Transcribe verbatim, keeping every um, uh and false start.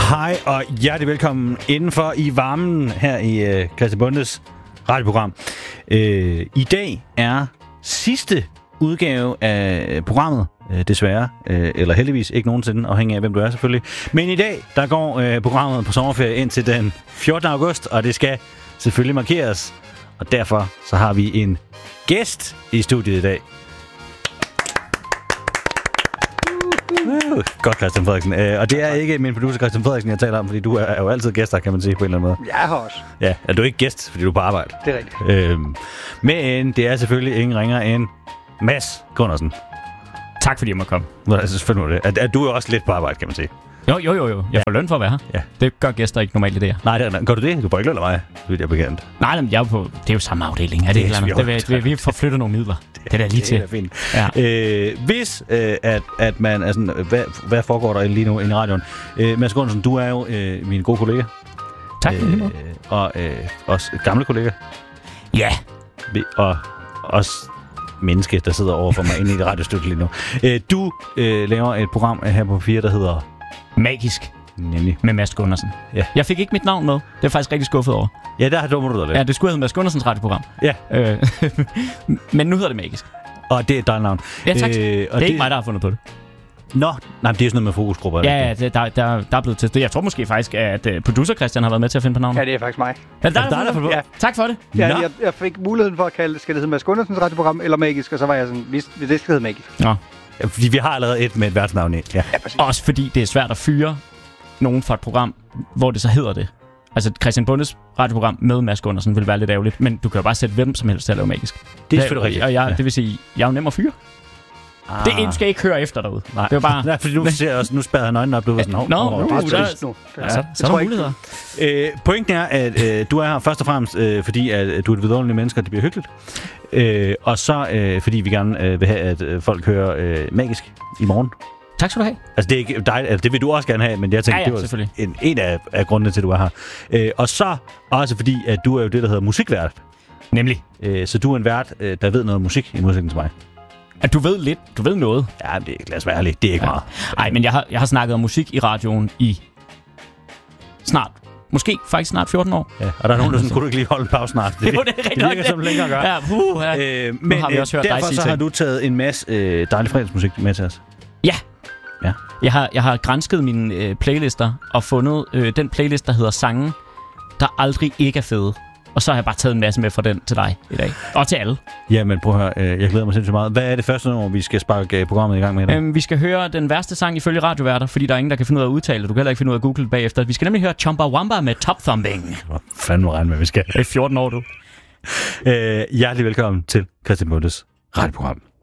Hej og hjertelig velkommen indenfor i varmen her i uh, Christian Bondes radioprogram. Uh, I dag er sidste udgave af programmet, uh, desværre, uh, eller heldigvis ikke nogensinde, afhængig af hvem du er selvfølgelig. Men i dag, der går uh, programmet på sommerferie indtil den fjortende august, og det skal selvfølgelig markeres. Og derfor så har vi en gæst i studiet i dag. Uh, godt, Christian Frederiksen. Uh, og det er ikke min producer, Christian Frederiksen, jeg taler om, fordi du er, er jo altid gæster, kan man sige, på en eller anden måde. Jeg er her også. Ja, er du ikke gæst, fordi du er på arbejde? Det er rigtigt. Uh, men det er selvfølgelig ingen ringer end Mads Gundersen. Tak fordi jeg må komme. Altså, selvfølgelig det. Er, er du jo også lidt på arbejde, kan man sige? Jo, jo, jo, jo. Jeg får ja. løn for at være her. Ja. Det gør gæster ikke normalt i det her. Nej, det er, gør du det? Du får ikke løn af mig, hvis jeg er bekendt. Nej, men jeg er på, det er jo samme afdeling. Er det, det, er det, det, det, vi får flyttet nogle midler. Det, det er da lige til. Det er fint. Ja. Øh, hvis øh, at, at man er sådan, hvad, hvad foregår der lige nu inde i radioen? Øh, Mads Gundersen, du er jo øh, min gode kollega. Tak. Øh, og øh, også gamle kollega. Ja. Og også menneske, der sidder over for mig inde i det radiostudio lige nu. Øh, du øh, laver et program her på fire, der hedder Magisk. Nemlig. Med Mads Gundersen. Ja. Jeg fik ikke mit navn med. Det er faktisk rigtig skuffet over. Ja, der har du du lidt. Ja, det skulle hedde Mads Gundersens radioprogram. Ja. Øh, men nu hedder det Magisk. Og det er dit navn. Ja, tak. Øh, det er det... ikke mig, der har fundet på det. Nå, nej, det er sådan noget med fokusgrupper. Ja, ja det, der, der, der er blevet testet. Jeg tror måske faktisk, at uh, producer Christian har været med til at finde på navnet. Ja, det er faktisk mig. Ja, der er der, der, der, der ja. Tak for det. Ja, jeg, jeg fik muligheden for at kalde, skal det hedde Mads Gundersens radioprogram eller Magisk, og så var jeg sådan, hvis det skal hedde Magisk. Nå. Ja, fordi vi har allerede et med et værtsnavn i. Ja. Ja, præcis. Også fordi det er svært at fyre nogen fra et program, hvor det så hedder det. Altså Christian Bundes radioprogram med Mads Gundersen vil være lidt ærgerligt, men du kan jo bare sætte hvem som helst til at lave Magisk. Det er selvfølgelig rigtigt. Og jeg, ja. Det vil sige, jeg er jo nem at fyre. Ah. Det er en, skal ikke høre efter derude. Nej. Det er bare... Nej, fordi nu ser jeg også, nu spærrer han øjnene op, du ved sådan, hov, Nå, hov, nu, hov, der, nu. Ja, så, så er der muligheder. Øh, pointen er, at øh, du er her først og fremmest, øh, fordi at du er et vidunderligt menneske, og det bliver hyggeligt. Øh, og så øh, fordi vi gerne øh, vil have, at øh, folk hører øh, Magisk i morgen. Tak skal du have. Altså, det er ikke dig, altså, det vil du også gerne have, men jeg tænkte, ja, ja, det var en, en af, af grundene til, at du er her. Øh, og så også fordi, at du er jo det, der hedder musikvært. Nemlig. Øh, så du er en vært, øh, der ved noget om musik i modsætning til mig. At du ved lidt, du ved noget. Ja, det er, lad os være ærlig, det er ikke ja. meget. Nej, men jeg har, jeg har snakket om musik i radioen i snart, måske faktisk snart fjorten år. Ja, og der er nogen, der sådan, kunne du ikke lige holde en pause snart? Det, jo, det er rigtig det virker som længere at gøre. Ja, puh, ja. Øh, men har vi også hørt derfor så har du taget en masse øh, dejlig fredagsmusik med til os. Ja. Ja. Jeg har, jeg har gransket mine øh, playlister og fundet øh, den playlist, der hedder Sange, der aldrig ikke er fede. Og så har jeg bare taget en masse med fra den til dig i dag. Og til alle. Jamen prøv at høre, øh, jeg glæder mig sindssygt meget. Hvad er det første nummer, vi skal sparke programmet i gang med i dag? Øhm, vi skal høre den værste sang ifølge radioværter, fordi der er ingen, der kan finde ud af at udtale det. Du kan heller ikke finde ud af at google det bagefter. Vi skal nemlig høre Chumbawamba med Top Thumping. Hvor fanden må regne med, vi skal. Det er fjorten år, du. øh, hjertelig velkommen til Christian Bondes radioprogram.